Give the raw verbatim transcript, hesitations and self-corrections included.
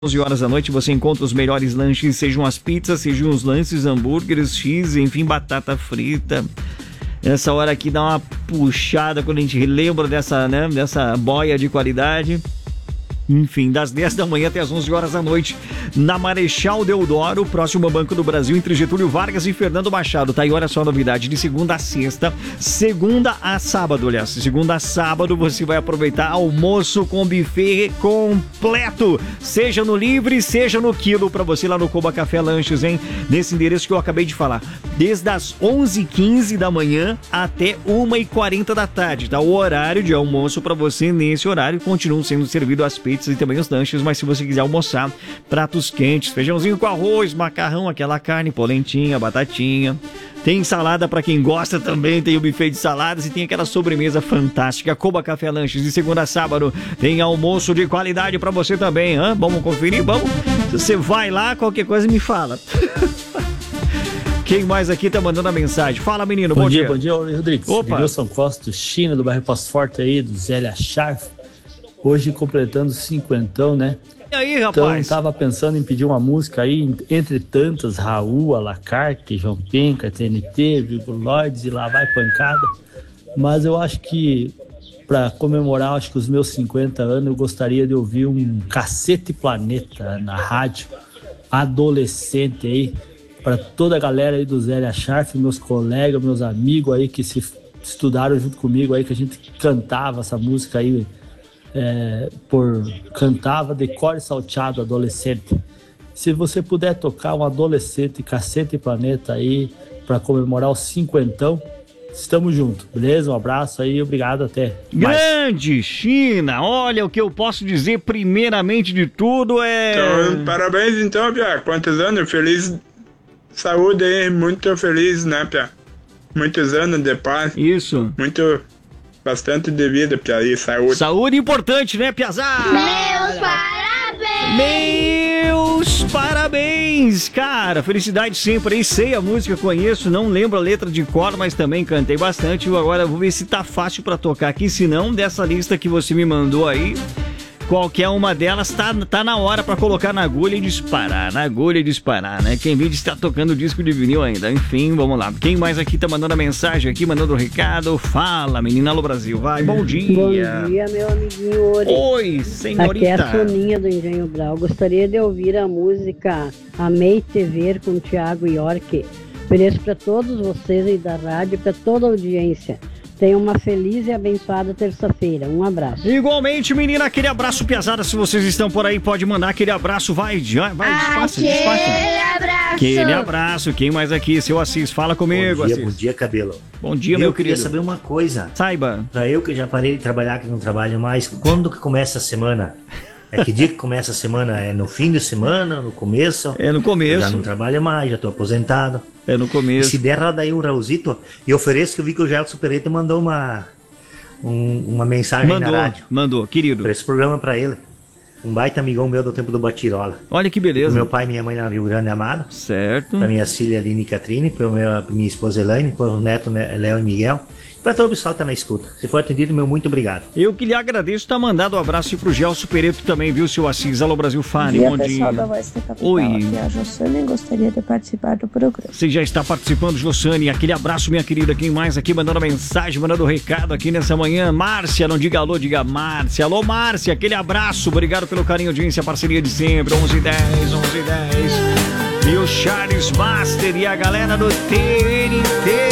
onze horas da noite você encontra os melhores lanches, sejam as pizzas, sejam os lanches, hambúrgueres, X, enfim, batata frita. Essa hora aqui dá uma puxada quando a gente lembra dessa, né, dessa boia de qualidade. Enfim, das dez da manhã até as onze horas da noite, na Marechal Deodoro, próximo ao Banco do Brasil, entre Getúlio Vargas e Fernando Machado. Tá aí, olha só a novidade, de segunda a sexta, segunda a sábado, aliás, segunda a sábado você vai aproveitar almoço com buffet completo, seja no livre, seja no quilo, pra você lá no Coba Café Lanches, hein? Nesse endereço que eu acabei de falar, desde as onze e quinze da manhã até uma e quarenta da tarde, tá? O horário de almoço pra você, nesse horário, continuam sendo servido as pizzas e também os lanches, mas se você quiser almoçar, pratos quentes, feijãozinho com arroz, macarrão, aquela carne, polentinha, batatinha, tem salada para quem gosta também, tem o buffet de saladas e tem aquela sobremesa fantástica. Coba Café Lanches, de segunda a sábado, tem almoço de qualidade para você também, hein? Vamos conferir? Vamos? Se você vai lá, qualquer coisa me fala. Quem mais aqui tá mandando a mensagem? Fala, menino, bom, bom dia. Bom dia, bom dia, Rodrigues. Opa. Wilson Costa, China, do bairro Passo Forte aí, do Zélia Scharf. Hoje completando cinquentão, né? E aí, rapaz? Então, tava pensando em pedir uma música aí, entre tantas, Raul, Alacarte, João Penca, T N T, Vigo Lloyds e lá vai pancada. Mas eu acho que, para comemorar, acho que os meus cinquenta anos, eu gostaria de ouvir um Cacete Planeta na rádio, adolescente aí, para toda a galera aí do Zélia Scharf, meus colegas, meus amigos aí que se estudaram junto comigo aí, que a gente cantava essa música aí, É, por cantava Decore Salteado Adolescente. Se você puder tocar um adolescente Cacete Planeta aí para comemorar os cinquentão, estamos juntos, beleza? Um abraço aí, obrigado, até mais. Grande China, olha, o que eu posso dizer primeiramente de tudo é... Então, parabéns então, Pia, quantos anos, feliz saúde aí, muito feliz, né, Pia? Muitos anos de paz. Isso. Muito... Bastante de vida, Pia, e saúde. Saúde importante, né, Piazada? Meus parabéns! Meus parabéns, cara. Felicidade sempre aí. Sei a música, conheço, não lembro a letra de cor, mas também cantei bastante. Agora vou ver se tá fácil pra tocar aqui. Se não, dessa lista que você me mandou aí, qualquer uma delas tá, tá na hora pra colocar na agulha e disparar, na agulha e disparar, né? Quem vídeo está tocando disco de vinil ainda. Enfim, vamos lá. Quem mais aqui tá mandando a mensagem aqui, mandando o recado? Fala, menina Alô Brasil, vai. Bom dia. Bom dia, meu amiguinho Ori. Oi, senhorita. Aqui é a Soninha do Engenho Brau. Gostaria de ouvir a música Amei Te Ver com o Thiago York. Ofereço para todos vocês aí da rádio, para toda a audiência. Tenha uma feliz e abençoada terça-feira. Um abraço. Igualmente, menina, aquele abraço, Piazada. Se vocês estão por aí, pode mandar aquele abraço. Vai, vai, vai, despaça, despacha. Aquele abraço. Aquele abraço. Quem mais aqui? Seu Assis, fala comigo, Bom dia, Assis. bom dia, Cabelo. Bom dia, eu meu queria querido. saber uma coisa. Saiba. Pra eu que já parei de trabalhar, que não trabalho mais, quando que começa a semana? É que dia que começa a semana? É no fim de semana, no começo? É no começo. Eu já não trabalho mais, já tô aposentado. É no começo. E se der, roda aí um Raulzito. E ofereço que eu vi que o Gelson Pereira mandou uma, um, uma mensagem mandou, na rádio. Mandou, querido. Pra esse programa pra ele. Um baita amigão meu do tempo do Batirola. Olha que beleza. Pro meu pai e minha mãe lá no Rio Grande Amado. Certo. Pra minha filha Aline e Catrine, pra minha, pra minha esposa Elaine, pro neto Léo e Miguel. Pra todo o pessoal que tá na escuta. Se for atendido, meu muito obrigado. Eu que lhe agradeço, tá mandado um abraço pro Gelson Pereto também, viu, seu Assis? Alô, Brasil Fane, bom dia. Pessoal da Voz da Capital, Oi. aqui é a Jossane, gostaria de participar do programa. Você já está participando, Jossane. Aquele abraço, minha querida. Quem mais aqui mandando mensagem, mandando recado aqui nessa manhã? Márcia, não diga alô, diga Márcia. Alô, Márcia, aquele abraço. Obrigado pelo carinho, audiência, parceria de sempre. onze e dez, onze e dez. E o Charles Master e a galera do T N T.